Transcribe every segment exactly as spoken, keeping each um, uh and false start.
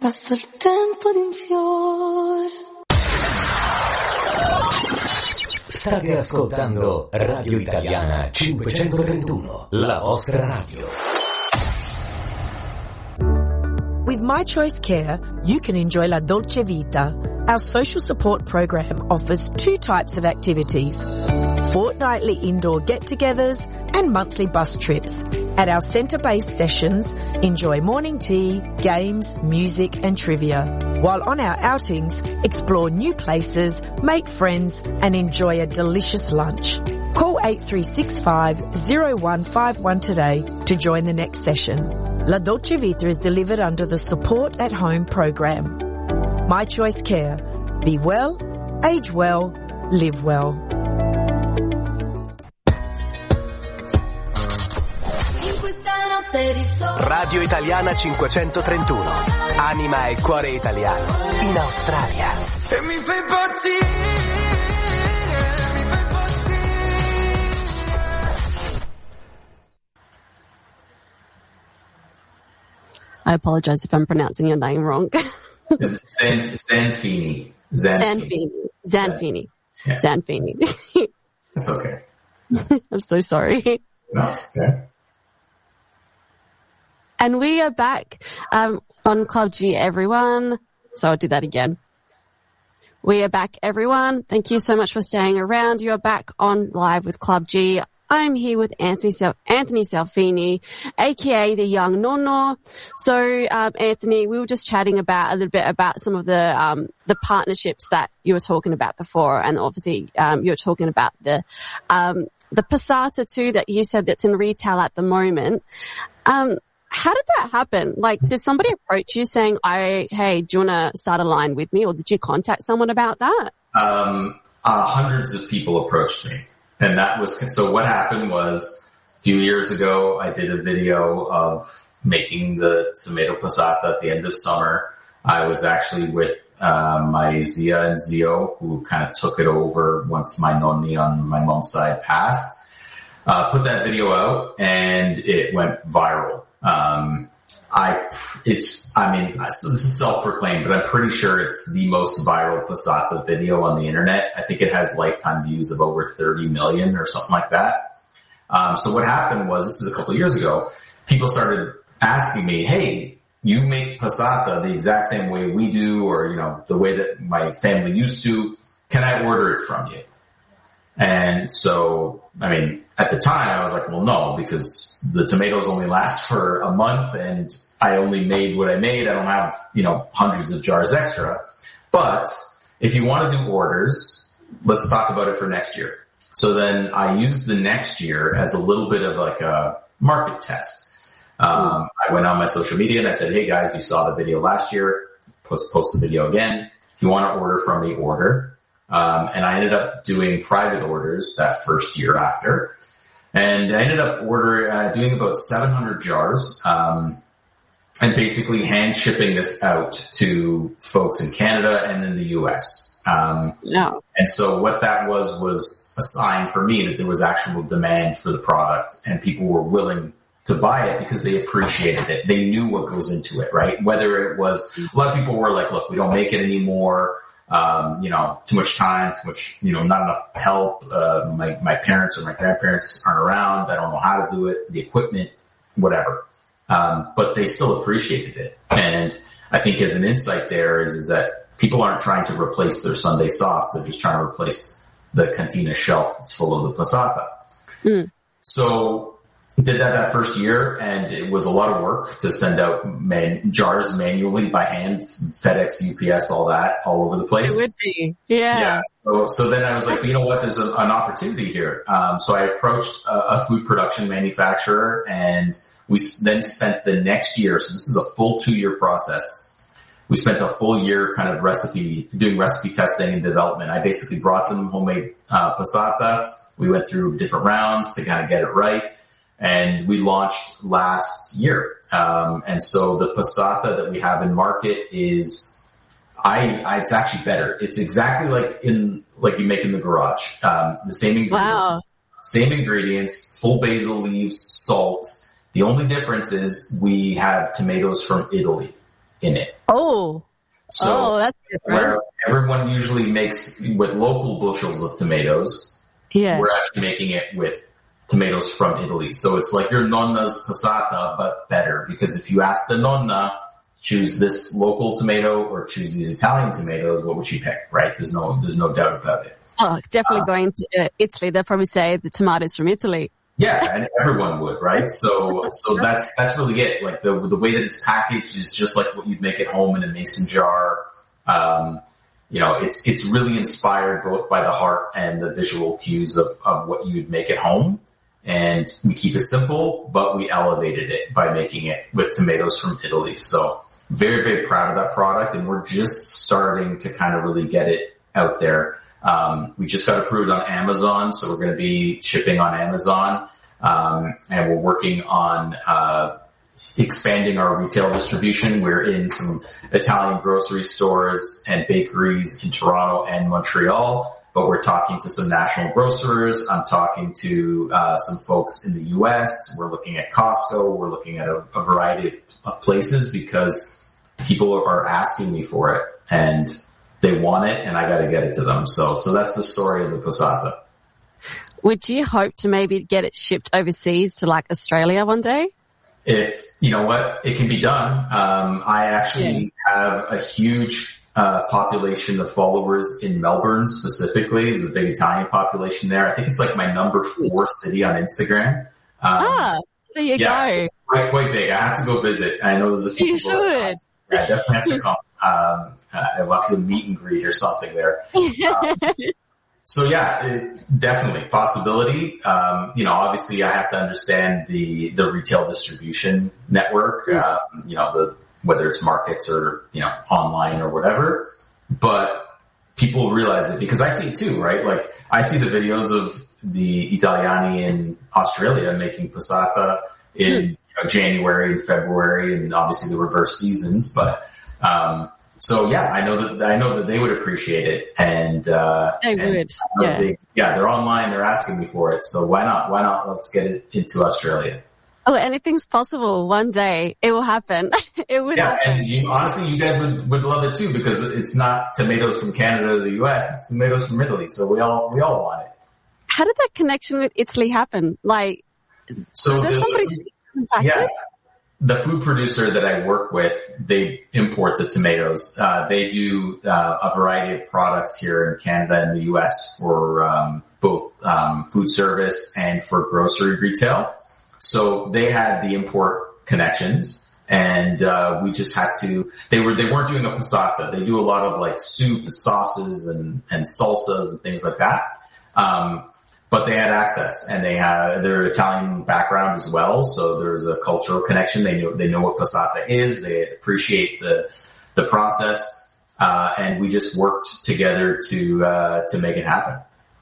Basta il tempo di un fiore. State ascoltando Radio Italiana cinquecentotrentuno, la vostra radio. With My Choice Care, you can enjoy La Dolce Vita. Our social support program offers two types of activities: fortnightly indoor get-togethers and monthly bus trips. At our centre-based sessions, enjoy morning tea, games, music and trivia. While on our outings, explore new places, make friends and enjoy a delicious lunch. Call eight three six five, zero one five one today to join the next session. La Dolce Vita is delivered under the Support at Home program. My Choice Care. Be well, age well, live well. Radio Italiana cinquecentotrentuno. Anima e cuore italiano. In Australia. E mi fai impazzire, mi fai impazzire. I apologize if I'm pronouncing your name wrong. Zan, Zanfini. Zanfini. Zanfini. Yeah. Zanfini. It's okay. I'm so sorry. No, it's okay. And we are back um, on Club G, everyone. So I'll do that again. We are back, everyone. Thank you so much for staying around. You are back on Live with Club G. I'm here with Anthony, Sal- Anthony Salfini, aka the Young Nonno. So, um, Anthony, we were just chatting about a little bit about some of the um, the partnerships that you were talking about before, and obviously um, you were talking about the um, the Passata too that you said that's in retail at the moment. Um, How did that happen? Like, did somebody approach you saying, I, hey, do you want to start a line with me? Or did you contact someone about that? Um, uh, hundreds of people approached me. And that was, so what happened was a few years ago, I did a video of making the tomato passata at the end of summer. I was actually with, uh, my Zia and Zio, who kind of took it over once my nonni on my mom's side passed. Uh, put that video out and it went viral. Um, I, it's, I mean, so this is self-proclaimed, but I'm pretty sure it's the most viral passata video on the internet. I think it has lifetime views of over thirty million or something like that. Um, so what happened was, this is a couple of years ago, people started asking me, hey, you make passata the exact same way we do, or, you know, the way that my family used to. Can I order it from you? And so, I mean, at the time I was like, well, no, because the tomatoes only last for a month and I only made what I made. I don't have, you know, hundreds of jars extra. But if you want to do orders, let's talk about it for next year. So then I used the next year as a little bit of like a market test. Um, I went on my social media and I said, hey guys, you saw the video last year. Post, post the video again. If you want to order from me, order. Um, and I ended up doing private orders that first year after. And I ended up order, uh, doing about seven hundred jars, um, and basically hand shipping this out to folks in Canada and in the U S. Um, yeah. And so what that was, was a sign for me that there was actual demand for the product and people were willing to buy it because they appreciated it. They knew what goes into it, right? Whether it was, a lot of people were like, look, we don't make it anymore. Um, you know, too much time, too much, you know, not enough help. Uh, my, my parents or my grandparents aren't around. I don't know how to do it, the equipment, whatever. Um, but they still appreciated it. And I think as an insight there is, is that people aren't trying to replace their Sunday sauce. They're just trying to replace the cantina shelf that's full of the passata. Mm. So did that that first year, and it was a lot of work to send out man, jars manually by hand, FedEx, U P S, all that, all over the place. It would be, yeah. yeah. So, so then I was like, you know what? There's a, an opportunity here. Um, so I approached a, a food production manufacturer, and we then spent the next year. So this is a full two-year process. We spent a full year kind of recipe, doing recipe testing and development. I basically brought them homemade uh, passata. We went through different rounds to kind of get it right. And we launched last year. Um, and so the passata that we have in market is, I, I, it's actually better. It's exactly like in, like you make in the garage. Um, the same ingredients, wow. same ingredients, full basil leaves, salt. The only difference is we have tomatoes from Italy. in it. Oh, so oh, that's different. Where everyone usually makes with local bushels of tomatoes, yeah, we're actually making it with tomatoes from Italy. So it's like your nonna's passata, but better, because if you ask the nonna, choose this local tomato or choose these Italian tomatoes, what would she pick, right? There's no, there's no doubt about it. Oh, definitely uh, going to uh, Italy. They'll probably say the tomatoes from Italy. Yeah, and everyone would, right? So, so that's, that's really it. Like the, the way that it's packaged is just like what you'd make at home in a mason jar. Um, you know, it's, it's really inspired both by the heart and the visual cues of, of what you would make at home. And we keep it simple, but we elevated it by making it with tomatoes from Italy. So very, very proud of that product. And we're just starting to kind of really get it out there. Um, we just got approved on Amazon, so we're going to be shipping on Amazon. Um, and we're working on, uh, expanding our retail distribution. We're in some Italian grocery stores and bakeries in Toronto and Montreal, but we're talking to some national grocers. I'm talking to, uh, some folks in the U S. We're looking at Costco. We're looking at a, a variety of, of places because people are asking me for it and they want it, and I got to get it to them. So, so that's the story of the passata. Would you hope to maybe get it shipped overseas to like Australia one day? If, you know what, it can be done. Um, I actually yeah. have a huge, uh, population of followers in Melbourne specifically. There's a big Italian population there. I think it's like my number four city on Instagram. Um, ah, there you yeah, go. Quite, quite big. I have to go visit. I know there's a few you people. should. Yeah, I definitely have to come. Um, uh, we'll have to meet and greet or something there. Um, so yeah, it, definitely possibility. Um, you know, obviously I have to understand the, the retail distribution network, um, you know, the, whether it's markets or, you know, online or whatever, but people realize it because I see it too, right? Like I see the videos of the Italiani in Australia making passata in mm. you know, January and February and obviously the reverse seasons, but, um, so yeah, I know that, I know that they would appreciate it and, uh, they and would. Yeah. They, yeah, they're online. They're asking me for it. So why not? Why not? Let's get it into Australia. Oh, anything's possible. One day it will happen. It would yeah, happen. And you, honestly, you guys would, would love it too because it's not tomatoes from Canada or the U S. It's tomatoes from Italy. So we all, we all want it. How did that connection with Italy happen? Like, so did the, somebody contact yeah. it? The food producer that I work with, they import the tomatoes. Uh, they do uh, a variety of products here in Canada and the U S for um, both um, food service and for grocery retail. So they had the import connections, and uh, we just had to. They were they weren't doing a passata. They do a lot of like soup, sauces, and and salsas and things like that. Um, But they had access, and they had their Italian background as well. So there's a cultural connection. They know they know what passata is. They appreciate the the process, uh, and we just worked together to uh, to make it happen.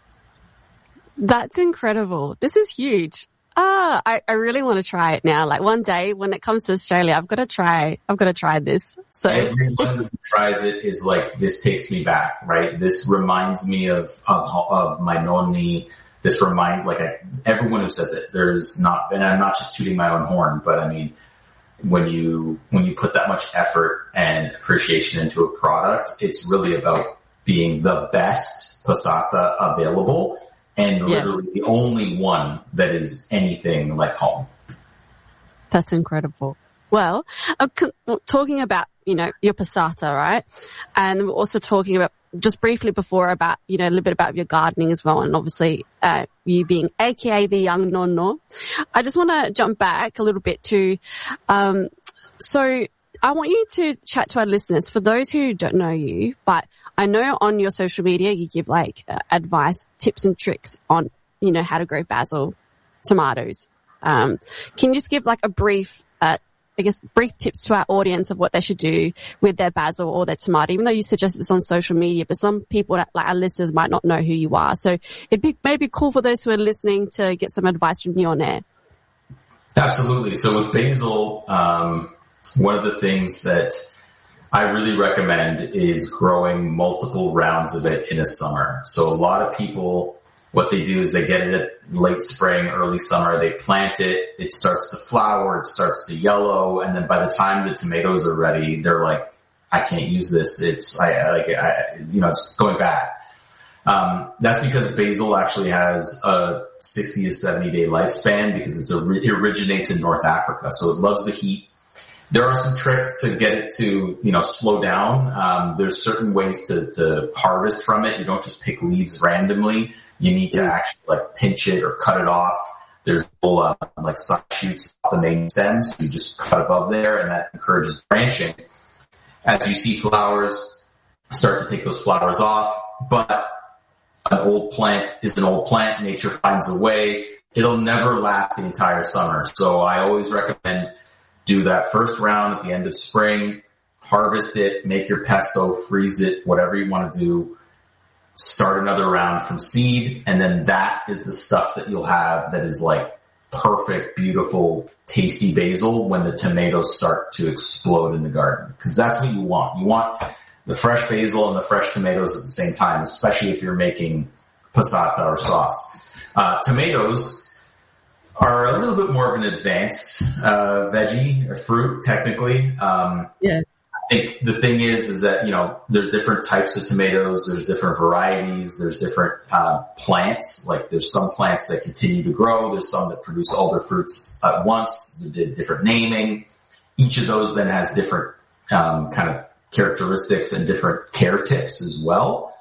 That's incredible. This is huge. Ah, I, I really want to try it now. Like one day when it comes to Australia, I've got to try. I've got to try this. So everyone who tries it is like, this takes me back, right? This reminds me of of, of my nonni. This remind, like I, everyone who says it, there's not, and I'm not just tooting my own horn, but I mean, when you, when you put that much effort and appreciation into a product, it's really about being the best passata available and yeah. literally the only one that is anything like home. That's incredible. Well, I'm talking about, you know, your passata, right? And we're also talking about, just briefly before about, you know, a little bit about your gardening as well, and obviously, uh, you being A K A the young nonno. I just want to jump back a little bit to, um, so I want you to chat to our listeners, for those who don't know you, but I know on your social media you give like uh, advice, tips and tricks on, you know, how to grow basil, tomatoes. Um, can you just give like a brief, uh, I guess, brief tips to our audience of what they should do with their basil or their tomato, even though you suggest this on social media, but some people, like our listeners, might not know who you are. So it'd be maybe cool for those who are listening to get some advice from you on air. Absolutely. So with basil, um, one of the things that I really recommend is growing multiple rounds of it in a summer. So a lot of people, what they do is they get it late spring, early summer. They plant it. It starts to flower. It starts to yellow. And then by the time the tomatoes are ready, they're like, I can't use this. It's I, I like I, you know, it's going bad. Um, that's because basil actually has a sixty to seventy day lifespan because it's a, it originates in North Africa. So it loves the heat. There are some tricks to get it to, you know, slow down. Um, there's certain ways to, to harvest from it. You don't just pick leaves randomly. You need to actually like pinch it or cut it off. There's little, uh, like side shoots off the main stem. So you just cut above there and that encourages branching. As you see flowers, start to take those flowers off. But an old plant is an old plant. Nature finds a way. It'll never last the entire summer. So I always recommend do that first round at the end of spring, harvest it, make your pesto, freeze it, whatever you want to do. Start another round from seed, and then that is the stuff that you'll have that is like perfect, beautiful, tasty basil when the tomatoes start to explode in the garden. Because that's what you want. You want the fresh basil and the fresh tomatoes at the same time, especially if you're making passata or sauce. Uh, tomatoes are a little bit more of an advanced uh veggie or fruit, technically. Um, yeah. I think the thing is, is that, you know, there's different types of tomatoes, there's different varieties, there's different uh plants. Like there's some plants that continue to grow, there's some that produce all their fruits at once, they did different naming. Each of those then has different um kind of characteristics and different care tips as well.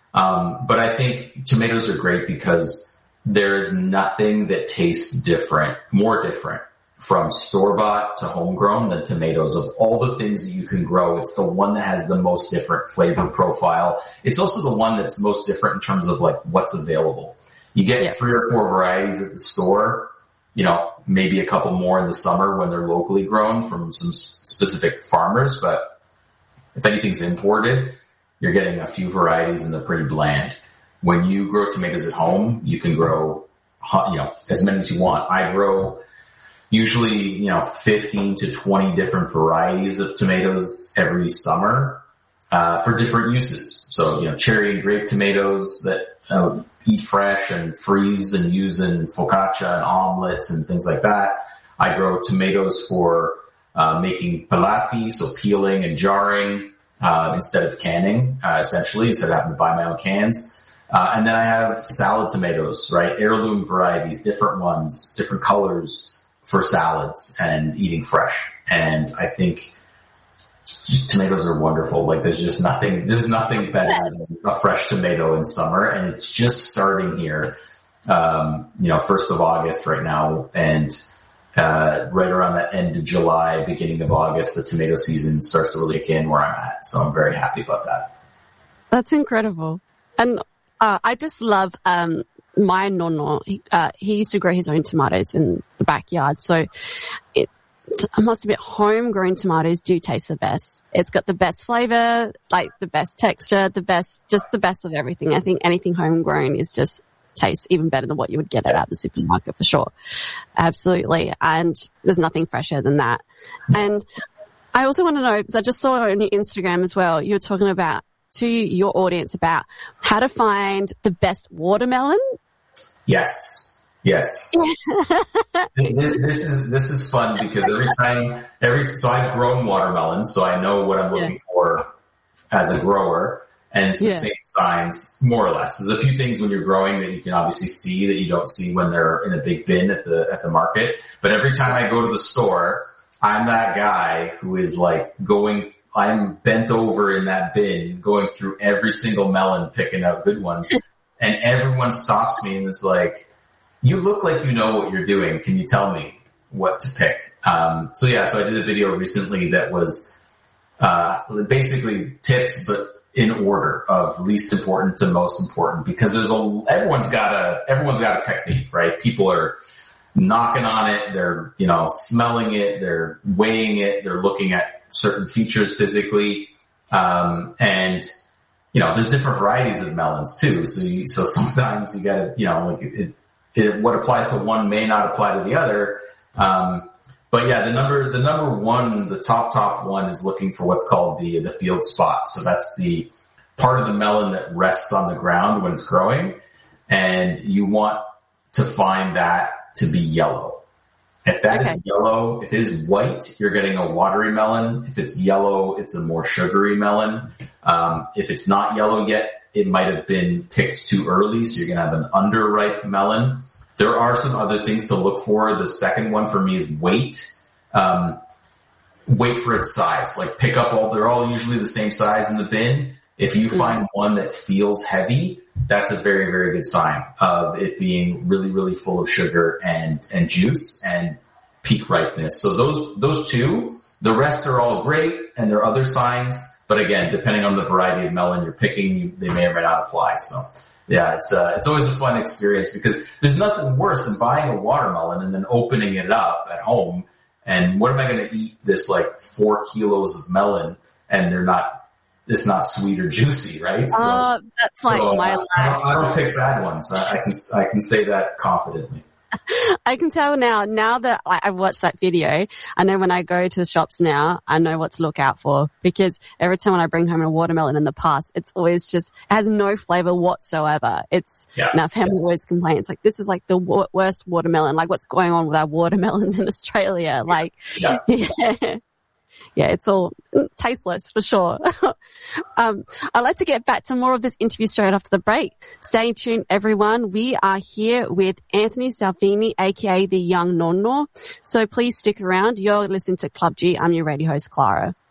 Um, but I think tomatoes are great because there is nothing that tastes different, more different from store-bought to homegrown than tomatoes. Of all the things that you can grow, it's the one that has the most different flavor profile. It's also the one that's most different in terms of like what's available. You get yeah. three or four varieties at the store, you know, maybe a couple more in the summer when they're locally grown from some specific farmers. But if anything's imported, you're getting a few varieties and they're pretty bland. When you grow tomatoes at home, you can grow, you know, as many as you want. I grow usually, you know, fifteen to twenty different varieties of tomatoes every summer, uh, for different uses. So, you know, cherry and grape tomatoes that uh, eat fresh and freeze and use in focaccia and omelets and things like that. I grow tomatoes for, uh, making pilaffi, so peeling and jarring, uh, instead of canning, uh, essentially, instead of having to buy my own cans. Uh, and then I have salad tomatoes, right? Heirloom varieties, different ones, different colors for salads and eating fresh. And I think just tomatoes are wonderful. Like there's just nothing, there's nothing better yes. than a fresh tomato in summer. And it's just starting here, um, you know, first of August right now. And, uh, right around that end of July, beginning of August, the tomato season starts to really kick in where I'm at. So I'm very happy about that. That's incredible. And Uh, I just love, um, my nono. He, uh, he used to grow his own tomatoes in the backyard. So it, I must admit, homegrown tomatoes do taste the best. It's got the best flavor, like the best texture, the best, just the best of everything. I think anything homegrown is just tastes even better than what you would get at the supermarket for sure. Absolutely. And there's nothing fresher than that. And I also want to know, because I just saw on your Instagram as well, you were talking about to your audience about how to find the best watermelon. Yes. Yes. This is, this is fun because every time, every, so I've grown watermelon, so I know what I'm looking yeah. for as a grower, and it's the yeah. same signs, more or less. There's a few things when you're growing that you can obviously see that you don't see when they're in a big bin at the, at the market. But every time I go to the store, I'm that guy who is like going I'm bent over in that bin going through every single melon, picking out good ones. And everyone stops me and is like, you look like you know what you're doing. Can you tell me what to pick? Um, so yeah, so I did a video recently that was, uh, basically tips, but in order of least important to most important, because there's a, everyone's got a, everyone's got a technique, right? People are knocking on it. They're, you know, smelling it. They're weighing it. They're looking at certain features physically. Um, and, you know, there's different varieties of melons too. So you, so sometimes you gotta, you know, like it, it, what applies to one may not apply to the other. Um, but yeah, the number, the number one, the top, top one is looking for what's called the, the field spot. So that's the part of the melon that rests on the ground when it's growing. And you want to find that to be yellow. If that Okay. is yellow, if it is white, you're getting a watery melon. If it's yellow, it's a more sugary melon. Um, if it's not yellow yet, it might have been picked too early, so you're going to have an underripe melon. There are some other things to look for. The second one for me is weight. Um, wait for its size. Like pick up all, they're all usually the same size in the bin. If you find one that feels heavy, that's a very, very good sign of it being really, really full of sugar and, and juice and peak ripeness. So those, those two, the rest are all great and there are other signs. But again, depending on the variety of melon you're picking, you, they may or may not apply. So yeah, it's uh, it's always a fun experience because there's nothing worse than buying a watermelon and then opening it up at home. And what am I going to eat this like four kilos of melon and they're not, it's not sweet or juicy, right? So, Uh, that's like so, my uh, life. I don't, I don't pick bad ones. I, I can, I can say that confidently. I can tell now, now that I, I've watched that video, I know when I go to the shops now, I know what to look out for because every time when I bring home a watermelon in the past, it's always just, it has no flavor whatsoever. It's, Yeah. now family always complain, it's like, this is like the w- worst watermelon, like what's going on with our watermelons in Australia? Like, Yeah. yeah. Yeah, it's all tasteless for sure. um, I'd like to get back to more of this interview straight after the break. Stay tuned, everyone. We are here with Anthony Salvini, aka the Young Nonno. So please stick around. You're listening to Club G. I'm your radio host, Clara.